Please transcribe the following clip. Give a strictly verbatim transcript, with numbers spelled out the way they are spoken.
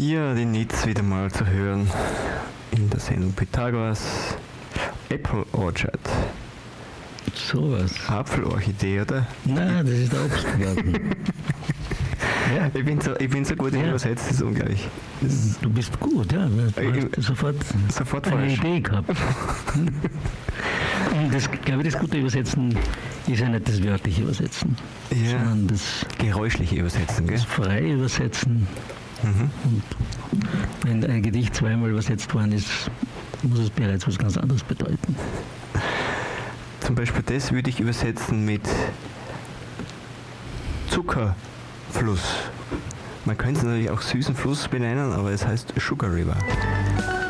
Ja, die Nitz wieder mal zu hören in der Sendung Pythagoras. Apple Orchard. Sowas. Apfelorchidee, oder? Nein, das ist der Obstgarten. Ja. Ich, bin so, ich bin so gut im Ja. Übersetzen, das ist unglaublich. Das Du bist gut, ja. Du Ich- hast sofort, sofort eine falsch. Idee gehabt. Und das, glaube ich, das gute Übersetzen ist ja nicht das wörtliche Übersetzen, Ja. sondern das, Geräuschliche Übersetzen, gell? das freie Übersetzen. Mhm. Und wenn ein Gedicht zweimal übersetzt worden ist, muss es bereits was ganz anderes bedeuten. Zum Beispiel das würde ich übersetzen mit Zuckerfluss. Man könnte es natürlich auch süßen Fluss benennen, aber es heißt Sugar River.